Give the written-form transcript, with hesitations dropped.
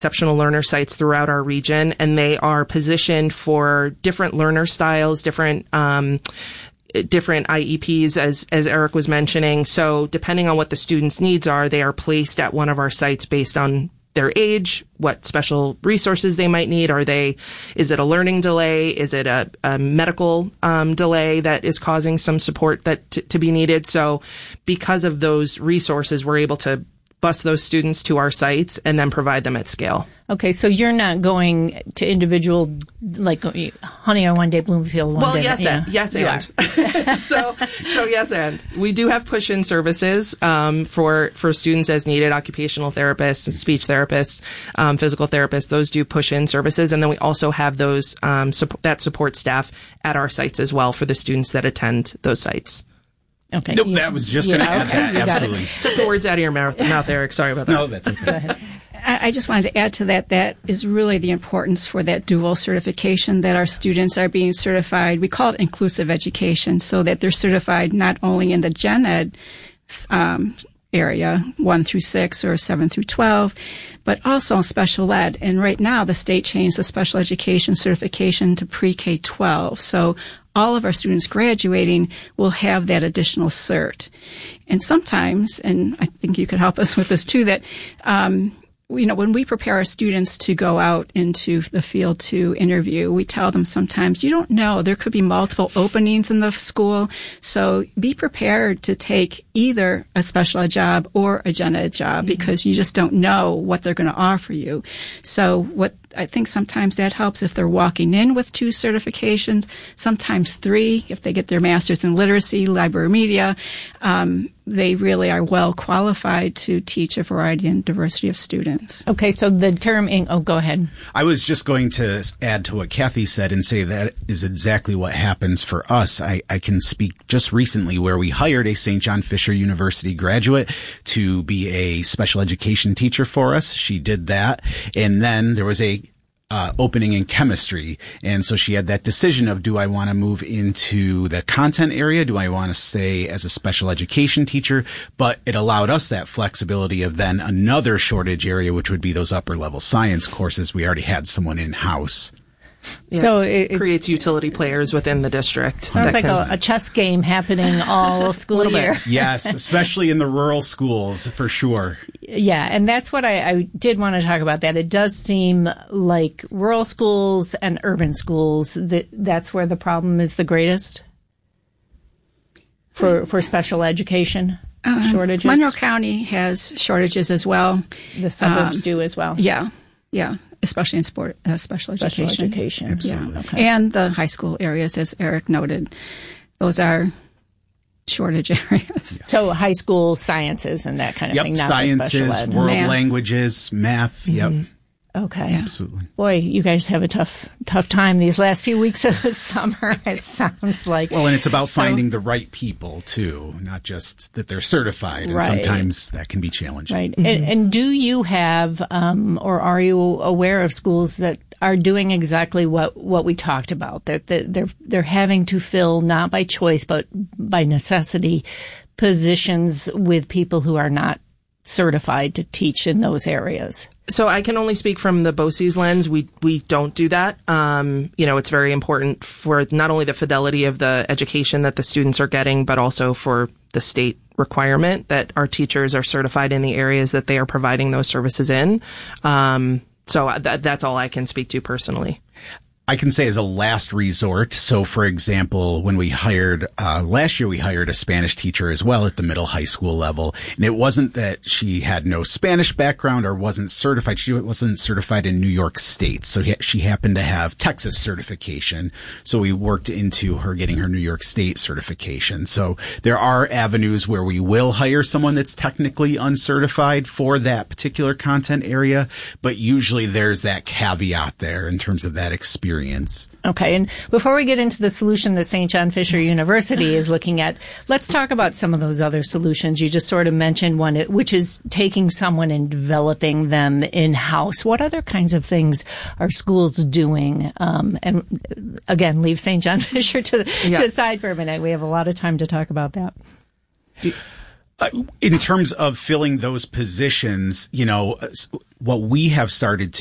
exceptional learner sites throughout our region, and they are positioned for different learner styles, different IEPs, as Eric was mentioning. So depending on what the student's needs are, they are placed at one of our sites based on their age, what special resources they might need. Is it a learning delay? Is it a medical delay that is causing some support to be needed? So because of those resources, we're able to bus those students to our sites and then provide them at scale. Okay, so you're not going to individual, like Honey on one day, Bloomfield one day. Well, yes, and. So yes, and. We do have push-in services for students as needed, occupational therapists, speech therapists, physical therapists. Those do push-in services. And then we also have those that support staff at our sites as well for the students that attend those sites. Okay. Nope, that was just going to add that. Absolutely. Took the words out of your mouth, Eric. Sorry about that. No, that's okay. Go ahead. I just wanted to add to that. That is really the importance for that dual certification, that our students are being certified. We call it inclusive education, so that they're certified not only in the gen ed area, 1 through 6 or 7 through 12, but also in special ed. And right now, the state changed the special education certification to pre-K-12. So all of our students graduating will have that additional cert. And sometimes, and I think you could help us with this too, that when we prepare our students to go out into the field to interview, we tell them sometimes, you don't know, there could be multiple openings in the school. So be prepared to take either a special ed job or a gen ed job, because you just don't know what they're going to offer you. So what I think sometimes that helps if they're walking in with 2 certifications, sometimes 3 if they get their master's in literacy, library media. They really are well qualified to teach a variety and diversity of students. Okay, so the term go ahead. I was just going to add to what Kathy said and say that is exactly what happens for us. I can speak just recently where we hired a St. John Fisher University graduate to be a special education teacher for us. She did that, and then there was a opening in chemistry. And so she had that decision of, do I want to move into the content area? Do I want to stay as a special education teacher? But it allowed us that flexibility of then another shortage area, which would be those upper level science courses. We already had someone in house. Yeah, so it creates utility players within the district. Sounds like a chess game happening all school year. Yes, especially in the rural schools, for sure. Yeah, and that's what I did want to talk about. That it does seem like rural schools and urban schools, that's where the problem is the greatest for special education shortages. Monroe County has shortages as well. The suburbs do as well. Yeah, especially in special education. Absolutely. Yeah. Okay. And the high school areas, as Eric noted, those are shortage areas. So high school sciences and that kind of thing, not sciences, special ed. world languages, math. Mm-hmm. Yep. Okay. Absolutely. Boy, you guys have a tough time these last few weeks of the summer, it sounds like. Well, and it's about finding the right people, too, not just that they're certified. And sometimes that can be challenging. Right. Mm-hmm. And do you have, or are you aware of schools that are doing exactly what we talked about? They're having to fill, not by choice, but by necessity, positions with people who are not certified to teach in those areas? So I can only speak from the BOCES lens. We don't do that. It's very important for not only the fidelity of the education that the students are getting, but also for the state requirement that our teachers are certified in the areas that they are providing those services in. So that's all I can speak to personally. I can say as a last resort. So, for example, when we hired, last year we hired a Spanish teacher as well at the middle high school level. And it wasn't that she had no Spanish background or wasn't certified. She wasn't certified in New York State. So she happened to have Texas certification. So we worked into her getting her New York State certification. So there are avenues where we will hire someone that's technically uncertified for that particular content area. But usually there's that caveat there in terms of that experience. Okay, and before we get into the solution that St. John Fisher University is looking at, let's talk about some of those other solutions. You just sort of mentioned one, which is taking someone and developing them in-house. What other kinds of things are schools doing? And again, leave St. John Fisher to the side for a minute. We have a lot of time to talk about that. In terms of filling those positions, what we have started to